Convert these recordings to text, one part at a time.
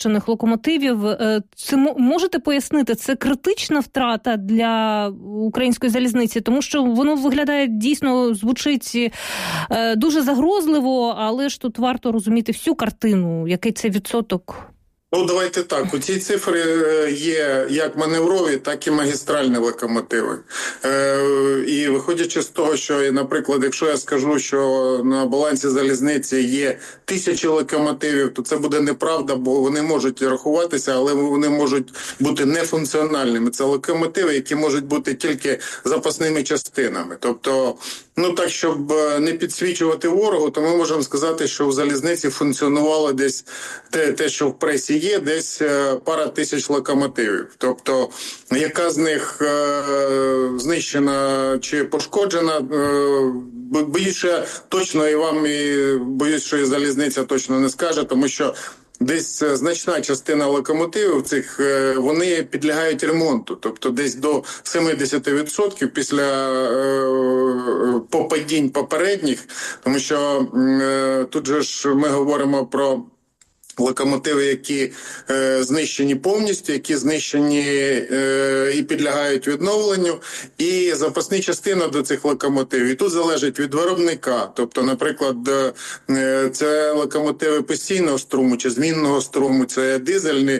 знищених локомотивів. Це можете пояснити, це критична втрата для української залізниці? Тому що воно виглядає, дійсно, звучить дуже загрозливо, але ж тут варто розуміти всю картину, який це відсоток. Ну, давайте так. У цій цифрі є як маневрові, так і магістральні локомотиви. І виходячи з того, що, наприклад, якщо я скажу, що на балансі залізниці є 1000 локомотивів, то це буде неправда, бо вони можуть рахуватися, але вони можуть бути нефункціональними. Це локомотиви, які можуть бути тільки запасними частинами. Тобто, так, щоб не підсвічувати ворогу, то ми можемо сказати, що в залізниці функціонувало десь те, що в пресі є, десь пара тисяч локомотивів. Тобто, яка з них знищена чи пошкоджена, боюся точно, і вам, боюсь, що і залізниця точно не скаже, тому що десь значна частина локомотивів цих, вони підлягають ремонту. Тобто десь до 70% після попадінь попередніх. Тому що тут же ж ми говоримо про локомотиви, які знищені повністю, які знищені і підлягають відновленню, і запасні частини до цих локомотивів. І тут залежить від виробника. Тобто, наприклад, це локомотиви постійного струму чи змінного струму, це дизельні,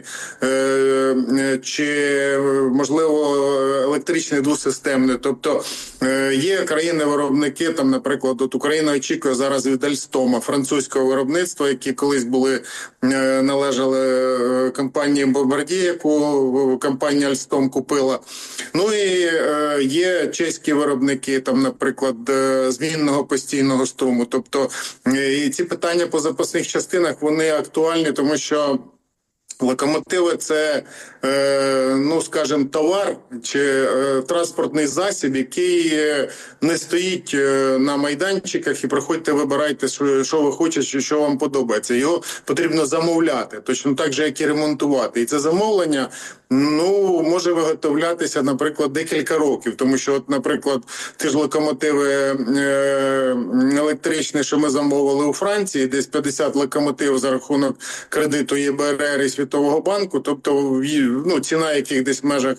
чи, можливо, електричні двосистемні. Тобто, є країни-виробники, там, наприклад, от Україна очікує зараз від Альстома, французького виробництва, які колись належали компанії Bombardier, яку компанія Alstom купила. Ну і є чеські виробники, там, наприклад, змінного постійного струму. Тобто і ці питання по запасних частинах, вони актуальні, тому що локомотиви – це, скажімо, товар чи транспортний засіб, який не стоїть на майданчиках і приходьте, вибирайте, що ви хочете, що вам подобається. Його потрібно замовляти, точно так же, як і ремонтувати. І це замовлення, може виготовлятися, наприклад, декілька років. Тому що, от, наприклад, ті ж локомотиви електричні, що ми замовили у Франції, десь 50 локомотивів за рахунок кредиту ЄБРР і Світового банку, тобто ціна яких десь в межах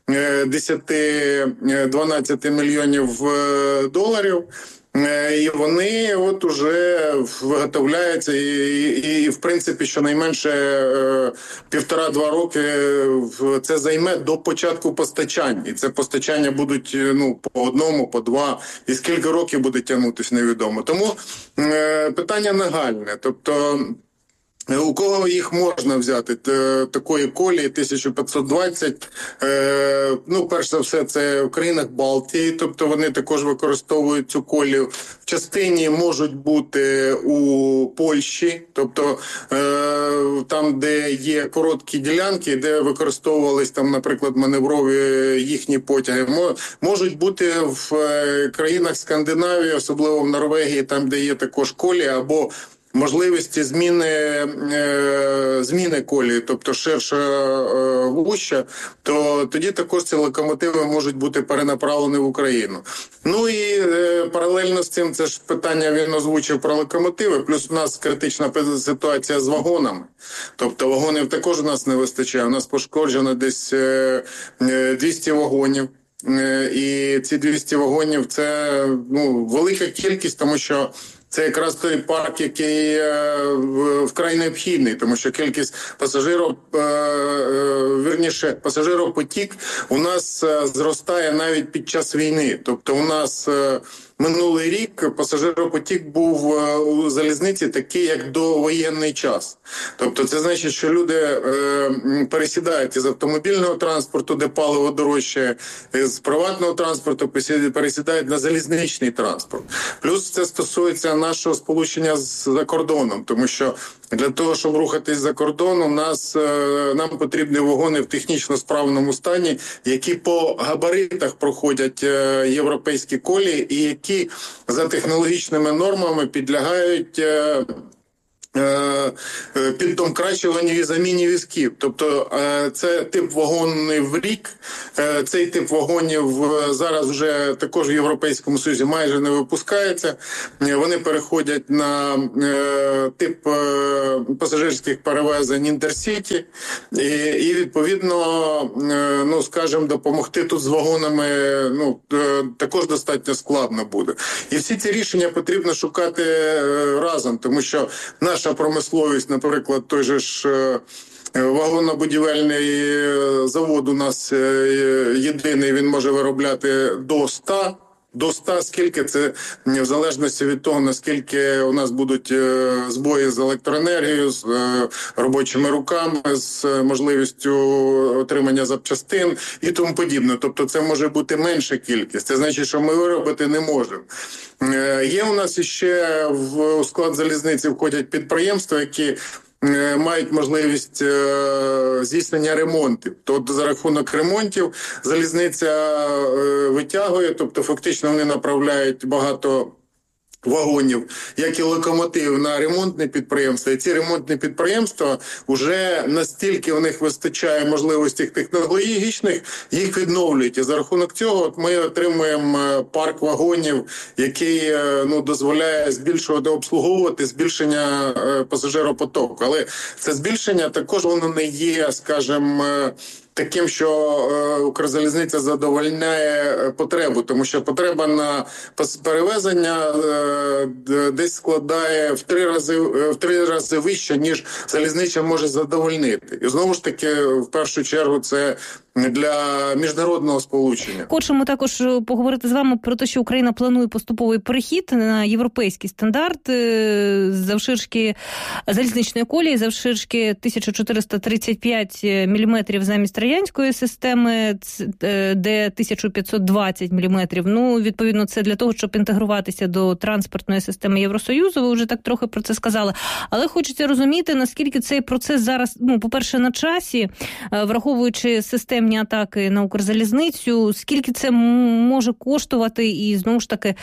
10-12 мільйонів доларів. І вони от уже виготовляються і в принципі, щонайменше 1,5-2 роки це займе до початку постачання. І це постачання будуть по одному, по два. І скільки років буде тягнутися, невідомо. Тому питання нагальне. Тобто, у кого їх можна взяти? Такої колії 1520. Перш за все, це в країнах Балтії, тобто вони також використовують цю колію. В частині можуть бути у Польщі, тобто там, де є короткі ділянки, де використовувались, там, наприклад, маневрові їхні потяги. Можуть бути в країнах Скандинавії, особливо в Норвегії, там, де є також колія, або можливості зміни колії, тобто ширша вуща, то тоді також ці локомотиви можуть бути перенаправлені в Україну. Ну і паралельно з цим, це ж питання він озвучив про локомотиви, плюс у нас критична ситуація з вагонами. Тобто вагонів також у нас не вистачає, у нас пошкоджено десь 200 вагонів. І ці 200 вагонів – це велика кількість, тому що це якраз той парк, який вкрай необхідний, тому що кількість пасажиропотік у нас зростає навіть під час війни. Тобто у нас минулий рік пасажиропотік був у залізниці такий, як довоєнний час. Тобто це значить, що люди пересідають із автомобільного транспорту, де паливо дорожче, з приватного транспорту пересідають на залізничний транспорт. Плюс це стосується нашого сполучення за кордоном, тому що для того, щоб рухатись за кордоном, нам потрібні вагони в технічно справному стані, які по габаритах проходять європейські колії і які за технологічними нормами підлягають піддомкрачуванню і заміні візків. Тобто це тип вагонів в рік. Цей тип вагонів зараз вже також в Європейському Союзі майже не випускається. Вони переходять на тип пасажирських перевезень інтерсіті. І відповідно, скажімо, допомогти тут з вагонами також достатньо складно буде. І всі ці рішення потрібно шукати разом, тому що наша промисловість, наприклад, той же ж вагонобудівельний завод у нас єдиний, він може виробляти до 100. До 100, скільки це в залежності від того, наскільки у нас будуть збої з електроенергією, з робочими руками, з можливістю отримання запчастин і тому подібне. Тобто це може бути менша кількість. Це значить, що ми виробити не можемо. Є у нас іще в склад залізниці входять підприємства, які мають можливість здійснення ремонтів. Тобто за рахунок ремонтів залізниця витягує, тобто фактично вони направляють багато вагонів, як і локомотив, на ремонтні підприємства. І ці ремонтні підприємства вже настільки у них вистачає можливостей технологічних, їх відновлюють. І за рахунок цього ми отримуємо парк вагонів, який дозволяє обслуговувати збільшення пасажиропотоку. Але це збільшення також воно не є, скажімо, таким, що Укрзалізниця задовольняє потребу, тому що потреба на перевезення десь складає в 3 рази вище, ніж залізниця може задовольнити. І знову ж таки, в першу чергу, це для міжнародного сполучення. Хочемо також поговорити з вами про те, що Україна планує поступовий перехід на європейський стандарт завширшки залізничної колії, завширшки 1435 мм замість радянської системи, де 1520 мм. Відповідно, це для того, щоб інтегруватися до транспортної системи Євросоюзу. Ви вже так трохи про це сказали. Але хочеться розуміти, наскільки цей процес зараз, по-перше, на часі, враховуючи системні атаки на Укрзалізницю, скільки це може коштувати і, знову ж таки,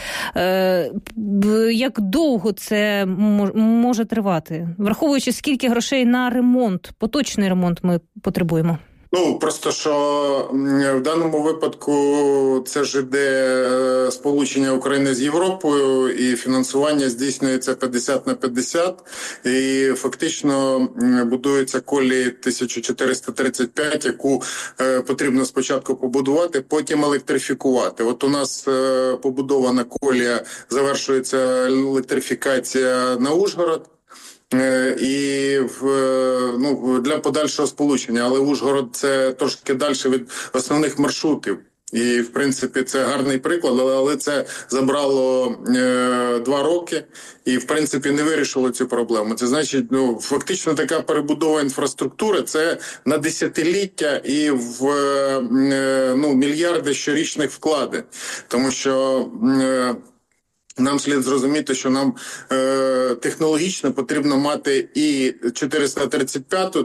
як довго це може тривати? Враховуючи, скільки грошей на ремонт, поточний ремонт ми потребуємо? Просто що в даному випадку це ж іде сполучення України з Європою, і фінансування здійснюється 50/50, і фактично будується колія 1435, яку потрібно спочатку побудувати, потім електрифікувати. От у нас побудована колія, завершується електрифікація на Ужгород, і для подальшого сполучення. Але Ужгород – це трошки далі від основних маршрутів. І, в принципі, це гарний приклад, але це забрало 2 роки і, в принципі, не вирішило цю проблему. Це значить, фактично така перебудова інфраструктури – це на десятиліття і в мільярди щорічних вкладень. Тому що нам слід зрозуміти, що нам технологічно потрібно мати і 1435,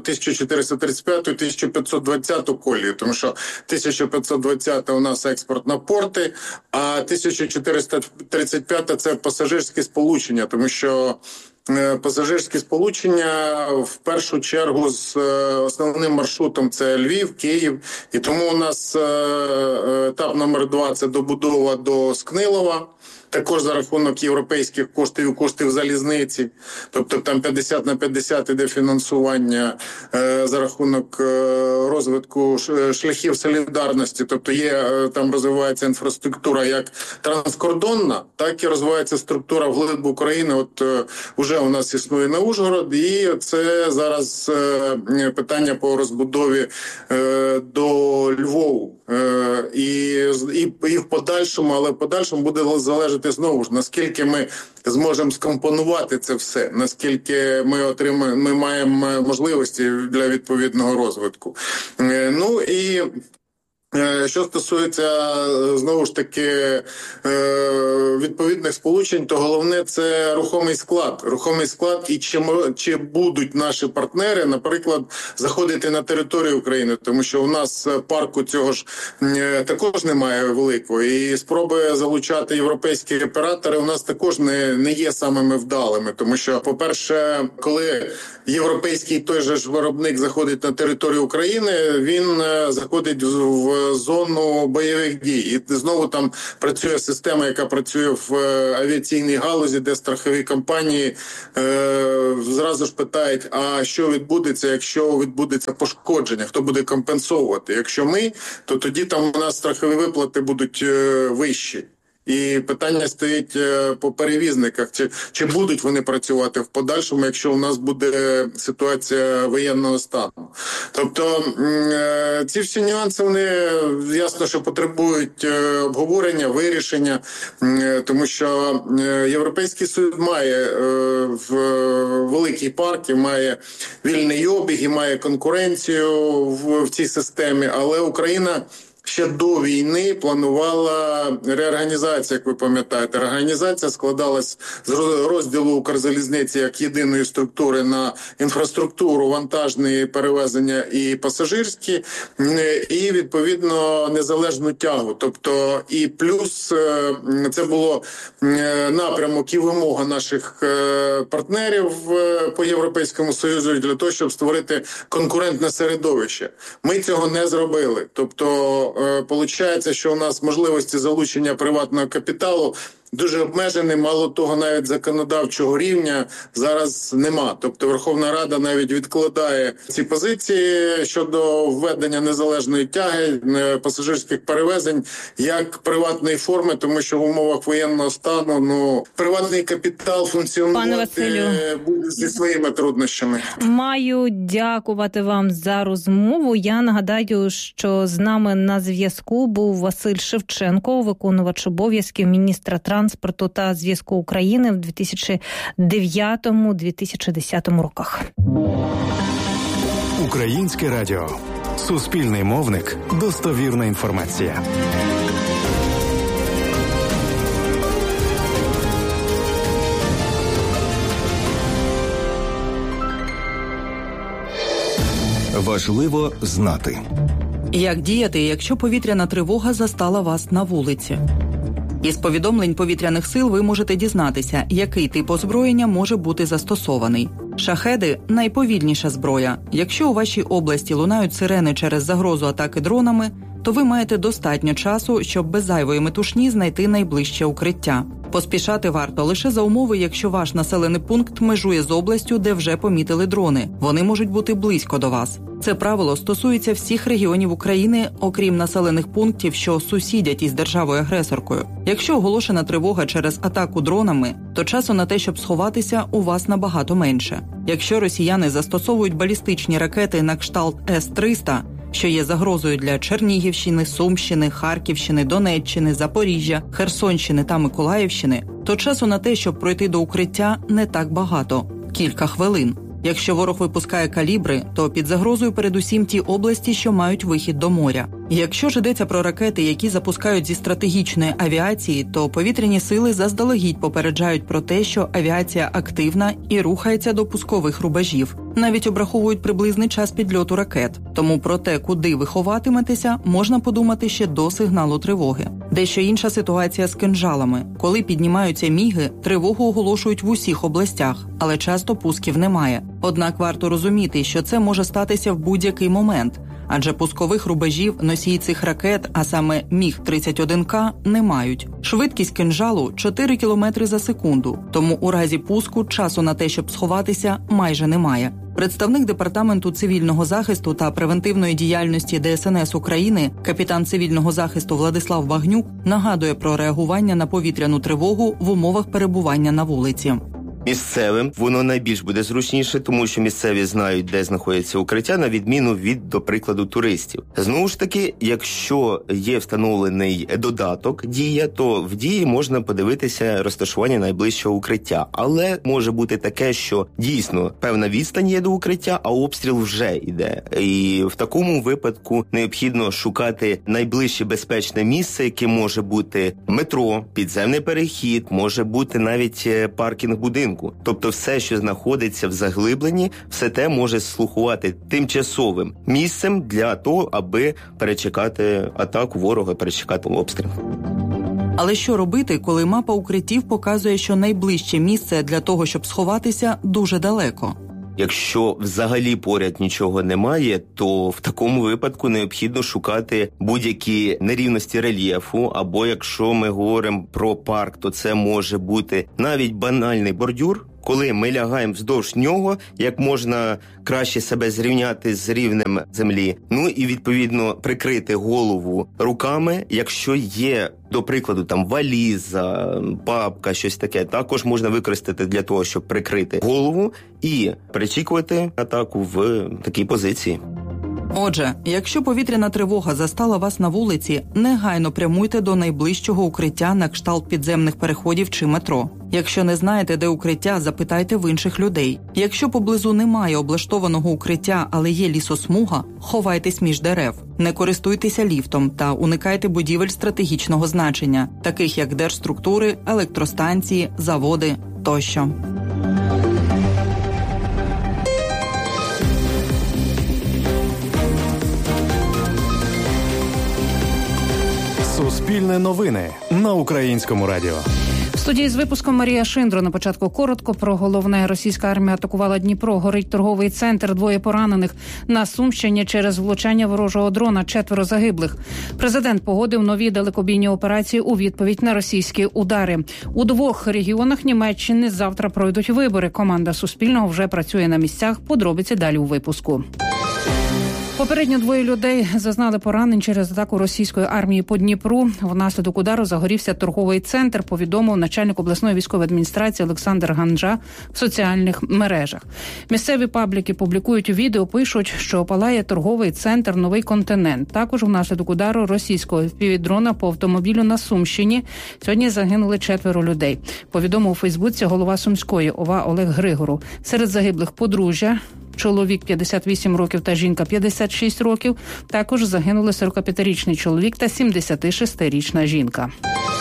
1520 колію, тому що 1520 у нас експорт на порти, а 1435 це пасажирське сполучення, тому що пасажирські сполучення в першу чергу з основним маршрутом це Львів, Київ, і тому у нас етап номер 2 – це добудова до Скнилова, також за рахунок європейських коштів і коштів залізниці, тобто там 50/50 іде фінансування за рахунок розвитку шляхів солідарності, тобто там розвивається інфраструктура як транскордонна, так і розвивається структура вглиб України. От уже у нас існує на Ужгород, і це зараз питання по розбудові до Львову. І в подальшому, але в подальшому буде залежати знову ж, наскільки ми зможемо скомпонувати це все, наскільки ми маємо можливості для відповідного розвитку. І Що стосується, знову ж таки, відповідних сполучень, то головне – це рухомий склад. Рухомий склад і чи будуть наші партнери, наприклад, заходити на територію України, тому що у нас парку цього ж також немає великого. І спроби залучати європейські оператори у нас також не є самими вдалими. Тому що, по-перше, коли європейський той же ж виробник заходить на територію України, він заходить в зону бойових дій. І знову там працює система, яка працює в авіаційній галузі, де страхові компанії зразу ж питають, а що відбудеться, якщо відбудеться пошкодження, хто буде компенсовувати. Якщо ми, то тоді там у нас страхові виплати будуть вищі. І питання стоїть по перевізниках, чи будуть вони працювати в подальшому, якщо у нас буде ситуація воєнного стану. Тобто ці всі нюанси, вони ясно, що потребують обговорення, вирішення, тому що Європейський Союз має великі парки, має вільний обіг і має конкуренцію в цій системі, але Україна ще до війни планувала реорганізацію, як ви пам'ятаєте. Реорганізація складалась з розділу Укрзалізниці як єдиної структури на інфраструктуру, вантажні перевезення і пасажирські, і, відповідно, незалежну тягу. Тобто, і плюс це було напрямок і вимога наших партнерів по Європейському Союзу для того, щоб створити конкурентне середовище. Ми цього не зробили. Тобто, получається, що у нас можливості залучення приватного капіталу дуже обмежені, мало того, навіть законодавчого рівня зараз нема. Тобто Верховна Рада навіть відкладає ці позиції щодо введення незалежної тяги, пасажирських перевезень як приватної форми, тому що в умовах воєнного стану приватний капітал функціонувати буде зі своїми труднощами. Маю дякувати вам за розмову. Я нагадаю, що з нами на зв'язку був Василь Шевченко, виконувач обов'язків міністра транспорту та зв'язку України в 2009-2010 роках. Українське радіо. Суспільний мовник. Достовірна інформація. Важливо знати. Як діяти, якщо повітряна тривога застала вас на вулиці? Із повідомлень повітряних сил ви можете дізнатися, який тип озброєння може бути застосований. Шахеди – найповільніша зброя. Якщо у вашій області лунають сирени через загрозу атаки дронами, то ви маєте достатньо часу, щоб без зайвої метушні знайти найближче укриття. Поспішати варто лише за умови, якщо ваш населений пункт межує з областю, де вже помітили дрони. Вони можуть бути близько до вас. Це правило стосується всіх регіонів України, окрім населених пунктів, що сусідять із державою-агресоркою. Якщо оголошена тривога через атаку дронами, то часу на те, щоб сховатися, у вас набагато менше. Якщо росіяни застосовують балістичні ракети на кшталт С-300, що є загрозою для Чернігівщини, Сумщини, Харківщини, Донеччини, Запоріжжя, Херсонщини та Миколаївщини, то часу на те, щоб пройти до укриття, не так багато – кілька хвилин. Якщо ворог випускає калібри, то під загрозою передусім ті області, що мають вихід до моря. Якщо ж йдеться про ракети, які запускають зі стратегічної авіації, то повітряні сили заздалегідь попереджають про те, що авіація активна і рухається до пускових рубежів. Навіть обраховують приблизний час підльоту ракет. Тому про те, куди ви ховатиметеся, можна подумати ще до сигналу тривоги. Дещо інша ситуація з кинжалами. Коли піднімаються міги, тривогу оголошують в усіх областях, але часто пусків немає. Однак варто розуміти, що це може статися в будь-який момент, адже пускових рубежів носії цих ракет, а саме Міг-31К, не мають. Швидкість кинжалу – 4 км за секунду, тому у разі пуску часу на те, щоб сховатися, майже немає. Представник Департаменту цивільного захисту та превентивної діяльності ДСНС України, капітан цивільного захисту Владислав Багнюк, нагадує про реагування на повітряну тривогу в умовах перебування на вулиці. Місцевим воно найбільш буде зручніше, тому що місцеві знають, де знаходиться укриття, на відміну від, до прикладу, туристів. Знову ж таки, якщо є встановлений додаток «Дія», то в «Дії» можна подивитися розташування найближчого укриття. Але може бути таке, що дійсно певна відстань є до укриття, а обстріл вже йде. І в такому випадку необхідно шукати найближче безпечне місце, яке може бути метро, підземний перехід, може бути навіть паркінг будинку. Тобто все, що знаходиться в заглибленні, все те може слугувати тимчасовим місцем для того, аби перечекати атаку ворога, перечекати обстріл. Але що робити, коли мапа укриттів показує, що найближче місце для того, щоб сховатися, дуже далеко? Якщо взагалі поряд нічого немає, то в такому випадку необхідно шукати будь-які нерівності рельєфу, або якщо ми говоримо про парк, то це може бути навіть банальний бордюр, коли ми лягаємо вздовж нього, як можна краще себе зрівняти з рівнем землі. Ну і, відповідно, прикрити голову руками, якщо є, до прикладу, там валіза, папка, щось таке, також можна використати для того, щоб прикрити голову і перечікувати атаку в такій позиції. Отже, якщо повітряна тривога застала вас на вулиці, негайно прямуйте до найближчого укриття на кшталт підземних переходів чи метро. Якщо не знаєте, де укриття, запитайте в інших людей. Якщо поблизу немає облаштованого укриття, але є лісосмуга, ховайтесь між дерев. Не користуйтеся ліфтом та уникайте будівель стратегічного значення, таких як держструктури, електростанції, заводи тощо. Суспільне новини на Українському радіо. В студії з випуском Марія Шиндро. На початку коротко про головне. Російська армія атакувала Дніпро. Горить торговий центр. 2 поранених. На Сумщині через влучання ворожого дрона 4 загиблих. Президент погодив нові далекобійні операції у відповідь на російські удари. У 2 регіонах Німеччини завтра пройдуть вибори. Команда Суспільного вже працює на місцях. Подробиці далі у випуску. Попередньо 2 людей зазнали поранень через атаку російської армії по Дніпру. Внаслідок удару загорівся торговий центр, повідомив начальник обласної військової адміністрації Олександр Ганджа в соціальних мережах. Місцеві пабліки публікують відео, пишуть, що палає торговий центр «Новий континент». Також внаслідок удару російського FPV-дрона по автомобілю на Сумщині сьогодні загинули 4 людей. Повідомив у Фейсбуці голова Сумської ОВА Олег Григоров. Серед загиблих подружжя. Чоловік 58 років та жінка 56 років. Також загинули 45-річний чоловік та 76-річна жінка.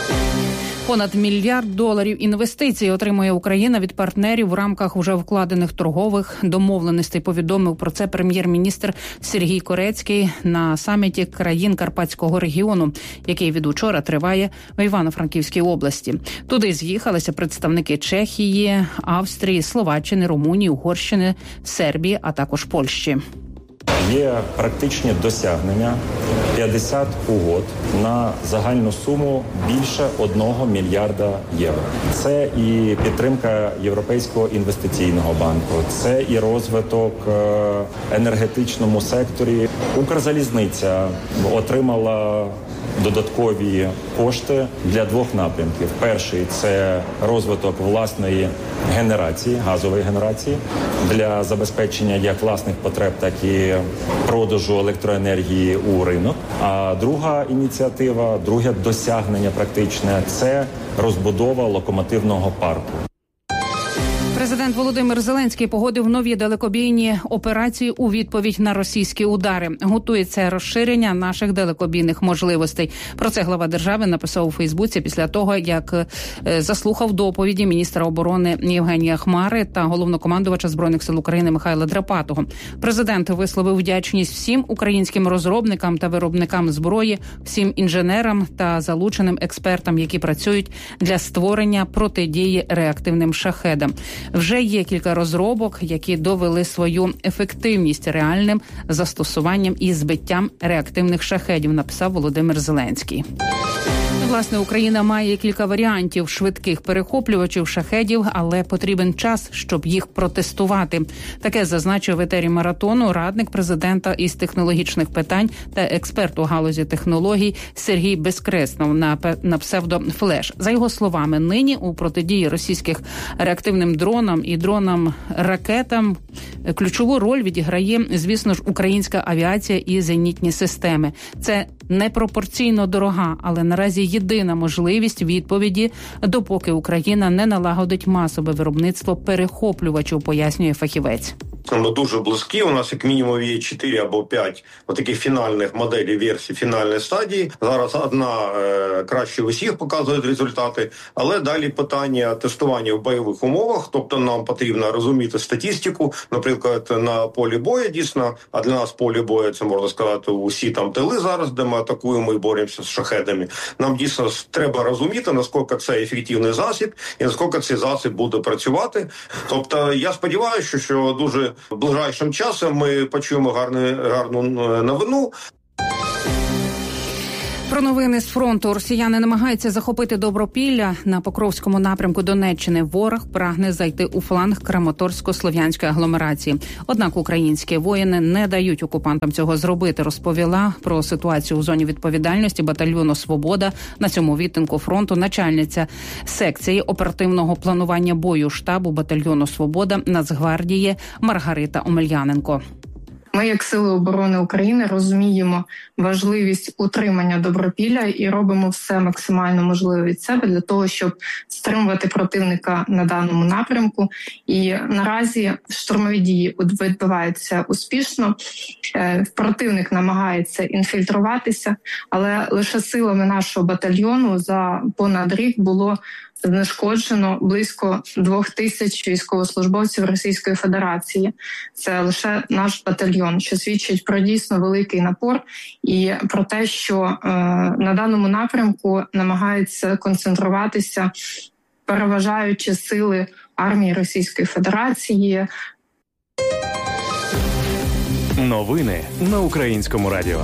Понад $1 мільярд інвестицій отримує Україна від партнерів в рамках уже вкладених торгових домовленостей. Повідомив про це прем'єр-міністр Сергій Корецький на саміті країн Карпатського регіону, який від учора триває в Івано-Франківській області. Туди з'їхалися представники Чехії, Австрії, Словаччини, Румунії, Угорщини, Сербії, а також Польщі. Є практичні досягнення 50 угод на загальну суму більше 1 мільярда євро. Це і підтримка Європейського інвестиційного банку, це і розвиток енергетичному секторі. Укрзалізниця отримала додаткові кошти для 2 напрямків. Перший – це розвиток власної генерації, газової генерації, для забезпечення як власних потреб, так і продажу електроенергії у ринок. А друга ініціатива, друге досягнення практичне – це розбудова локомотивного парку. Президент Володимир Зеленський погодив нові далекобійні операції у відповідь на російські удари. Готується розширення наших далекобійних можливостей. Про це глава держави написав у Фейсбуці після того, як заслухав доповіді міністра оборони Євгенія Хмари та головнокомандувача Збройних сил України Михайла Драпатого. Президент висловив вдячність всім українським розробникам та виробникам зброї, всім інженерам та залученим експертам, які працюють для створення протидії реактивним шахедам. Вже є кілька розробок, які довели свою ефективність реальним застосуванням і збиттям реактивних шахедів, написав Володимир Зеленський. Власне, Україна має кілька варіантів швидких перехоплювачів шахедів, але потрібен час, щоб їх протестувати. Таке зазначив в етері марафону радник президента із технологічних питань та експерт у галузі технологій Сергій Безкреснов на псевдо «Флеш». За його словами, нині у протидії російських реактивним дронам і дронам-ракетам ключову роль відіграє, звісно ж, українська авіація і зенітні системи. Це непропорційно дорога, але наразі єдина можливість відповіді, допоки Україна не налагодить масове виробництво перехоплювачів, пояснює фахівець. Ми дуже близькі, у нас як мінімум є 4 або 5 таких фінальних моделей версій фінальної стадії. Зараз одна краще усіх показує результати, але далі питання тестування в бойових умовах, тобто нам потрібно розуміти статистику, наприклад, на полі бою дійсно, а для нас поле бою, це можна сказати, усі там тили зараз, де ми атакуємо і боремося з шахедами. Нам дійсно треба розуміти, наскільки це ефективний засіб і наскільки цей засіб буде працювати. Тобто я сподіваюся, що дуже ближайшим часом ми почуємо гарну новину. Про новини з фронту. Росіяни намагаються захопити Добропілля на Покровському напрямку Донеччини. Ворог прагне зайти у фланг Краматорсько-Слов'янської агломерації. Однак українські воїни не дають окупантам цього зробити, розповіла про ситуацію у зоні відповідальності батальйону «Свобода» на цьому відтинку фронту начальниця секції оперативного планування бою штабу батальйону «Свобода» Нацгвардії Маргарита Омельяненко. Ми, як Сили оборони України, розуміємо важливість утримання Добропілля і робимо все максимально можливе від себе для того, щоб стримувати противника на даному напрямку. І наразі штурмові дії відбуваються успішно. Противник намагається інфільтруватися, але лише силами нашого батальйону за понад рік було знешкоджено близько 2000 військовослужбовців Російської Федерації. Це лише наш батальйон, що свідчить про дійсно великий напор і про те, що на даному напрямку намагаються концентруватися переважаючі сили армії Російської Федерації. Новини на Українському радіо.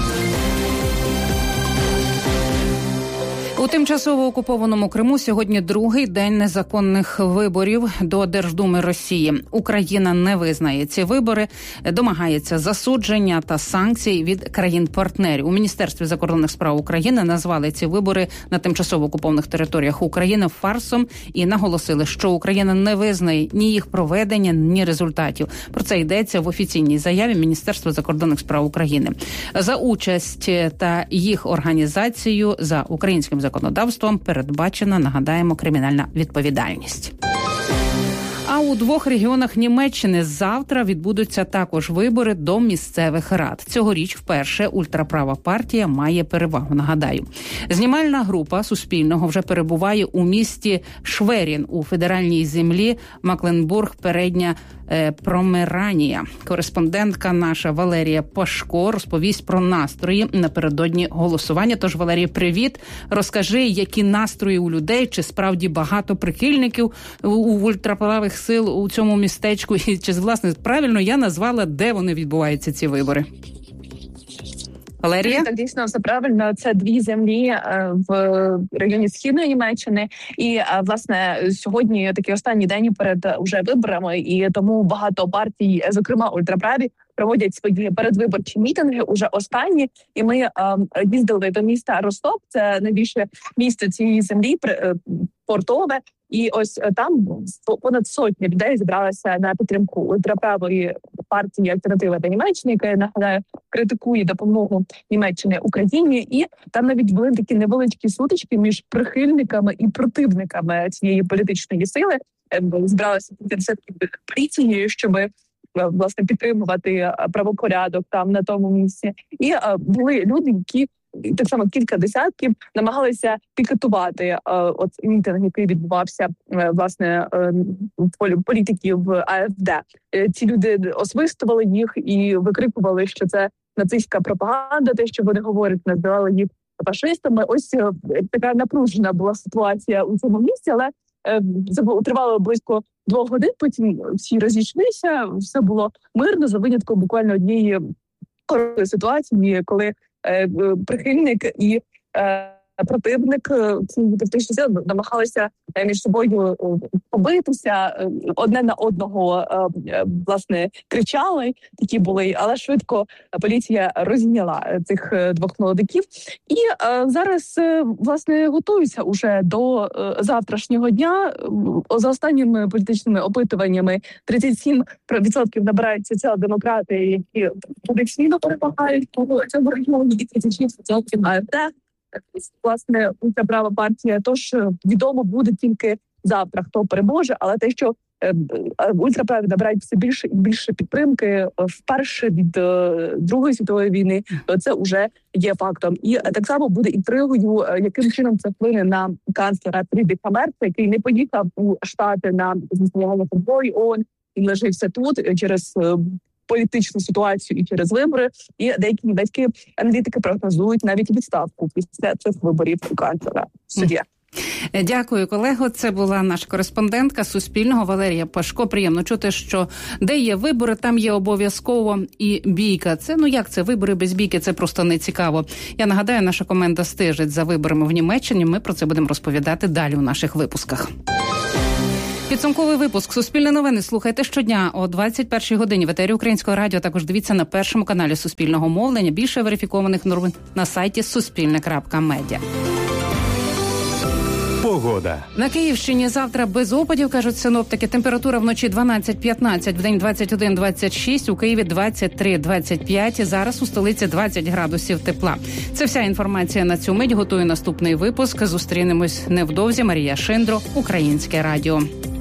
У тимчасово окупованому Криму сьогодні другий день незаконних виборів до Держдуми Росії. Україна не визнає ці вибори, домагається засудження та санкцій від країн-партнерів. У Міністерстві закордонних справ України назвали ці вибори на тимчасово окупованих територіях України фарсом і наголосили, що Україна не визнає ні їх проведення, ні результатів. Про це йдеться в офіційній заяві Міністерства закордонних справ України. За участь та їх організацію за українським законодавством передбачена, нагадаємо, кримінальна відповідальність. А у двох регіонах Німеччини завтра відбудуться також вибори до місцевих рад. Цьогоріч вперше ультраправа партія має перевагу, нагадаю. Знімальна група Суспільного вже перебуває у місті Шверін у федеральній землі Макленбург-Передня Промеранія. Кореспондентка наша Валерія Пашко розповість про настрої напередодні голосування. Тож, Валерія, привіт. Розкажи, які настрої у людей, чи справді багато прихильників у ультраправих сил у цьому містечку, і чи, власне, правильно я назвала, де вони відбуваються, ці вибори? Валерія? Так, дійсно, все правильно. Це дві землі в районі Східної Німеччини. І, власне, сьогодні такий останній день перед уже виборами, і тому багато партій, зокрема ультраправі, проводять свої передвиборчі мітинги, уже останні. І ми їздили до міста Ростов, це найбільше місто цієї землі, портове. І ось там понад сотні людей зібралися на підтримку ультраправої партії «Альтернатива для Німеччини», яка, я нагадаю, критикує допомогу Німеччини Україні. І там навіть були такі невеличкі сутички між прихильниками і противниками цієї політичної сили. Збиралися поліцією, щоб, власне, підтримувати правопорядок там на тому місці. І були люди, які так само кілька десятків намагалися пікетувати от мітинг, який відбувався, власне, політиків АФД. Ці люди освистували їх і викрикували, що це нацистська пропаганда, те, що вони говорять, називали їх фашистами. Ось така напружена була ситуація у цьому місці, але це тривало близько 2 годин, потім всі розійшлися, все було мирно, за винятком буквально однієї ситуації, коли прихильник і противник, політичні сили намагалися між собою побитися, одне на одного, власне, кричали, такі були, але швидко поліція розняла цих двох молодиків. І зараз, власне, готуються уже до завтрашнього дня. За останніми політичними опитуваннями 37% набирають соціал-демократи, які традиційно перемагають по цьому регіоні, і 36% АФД. Власне, ультраправа партія, тож відомо буде тільки завтра, хто переможе, але те, що ультраправі набирають все більше і більше підтримки вперше від Другої світової війни, це вже є фактом. І так само буде інтригою, яким чином це вплине на канцлера Фрідріха Мерца, який не поїхав у Штати на засідання конвою ООН, він лишився тут через політичну ситуацію і через вибори, і деякі німецькі аналітики прогнозують навіть відставку після цих виборів у канцлера суддя. Дякую, колего. Це була наша кореспондентка Суспільного Валерія Пашко. Приємно чути, що де є вибори, там є обов'язково і бійка. Це, як це, вибори без бійки, це просто не цікаво. Я нагадаю, наша команда стежить за виборами в Німеччині. Ми про це будемо розповідати далі у наших випусках. Підсумковий випуск «Суспільне новини» слухайте щодня о 21-й годині в етері Українського радіо. Також дивіться на першому каналі Суспільного мовлення. Більше верифікованих новин на сайті суспільне.медіа. Погода. На Київщині завтра без опадів, кажуть синоптики. Температура вночі 12-15, вдень 21-26, у Києві 23-25. Зараз у столиці 20 градусів тепла. Це вся інформація на цю мить. Готую наступний випуск. Зустрінемось невдовзі. Марія Шиндро, Українське радіо.